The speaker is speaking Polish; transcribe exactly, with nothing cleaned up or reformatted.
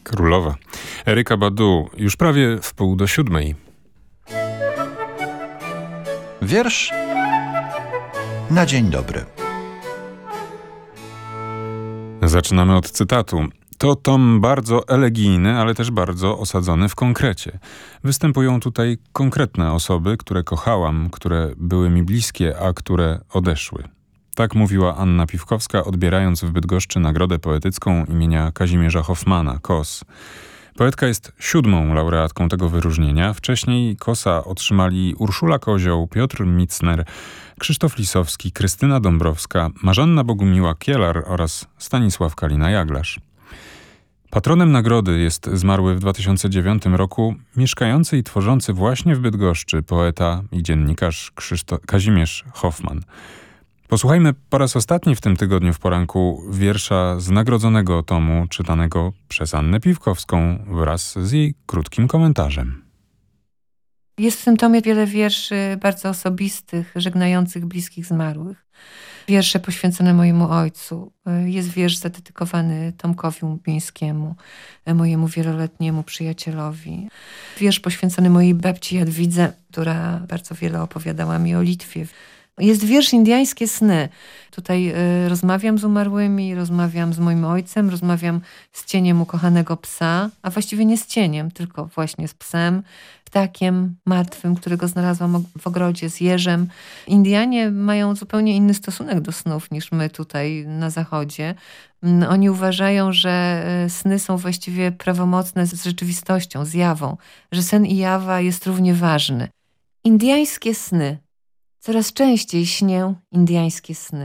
Królowa. Erykka Badu, już prawie w pół do siódmej. Wiersz na dzień dobry. Zaczynamy od cytatu. To tom bardzo elegijny, ale też bardzo osadzony w konkrecie. Występują tutaj konkretne osoby, które kochałam, które były mi bliskie, a które odeszły. Tak mówiła Anna Piwkowska, odbierając w Bydgoszczy nagrodę poetycką imienia Kazimierza Hoffmana, K O S. Poetka jest siódmą laureatką tego wyróżnienia. Wcześniej K O S-a otrzymali Urszula Kozioł, Piotr Micner, Krzysztof Lisowski, Krystyna Dąbrowska, Marzanna Bogumiła-Kielar oraz Stanisław Kalina-Jaglarz. Patronem nagrody jest zmarły w dwa tysiące dziewiątym roku mieszkający i tworzący właśnie w Bydgoszczy poeta i dziennikarz Krzysztof Kazimierz Hoffman. Posłuchajmy po raz ostatni w tym tygodniu w poranku wiersza z nagrodzonego tomu czytanego przez Annę Piwkowską wraz z jej krótkim komentarzem. Jest w tym tomie wiele wierszy bardzo osobistych, żegnających bliskich zmarłych. Wiersze poświęcone mojemu ojcu. Jest wiersz zadedykowany Tomkowi Łubińskiemu, mojemu wieloletniemu przyjacielowi. Wiersz poświęcony mojej babci Jadwidze, która bardzo wiele opowiadała mi o Litwie. Jest wiersz Indiańskie sny. Tutaj y, rozmawiam z umarłymi, rozmawiam z moim ojcem, rozmawiam z cieniem ukochanego psa, a właściwie nie z cieniem, tylko właśnie z psem, ptakiem martwym, którego znalazłam w ogrodzie, z jeżem. Indianie mają zupełnie inny stosunek do snów niż my tutaj na zachodzie. Oni uważają, że sny są właściwie prawomocne z rzeczywistością, z jawą, że sen i jawa jest równie ważny. Indiańskie sny. Coraz częściej śnię indiańskie sny.